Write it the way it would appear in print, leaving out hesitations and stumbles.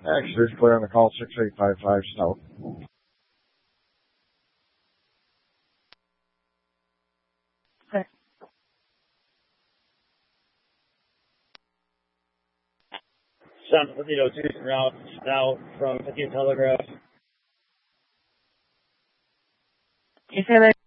Actually, it's clear on the call 6855 South. Sound, Tucson route south from 15th Telegraph. You say that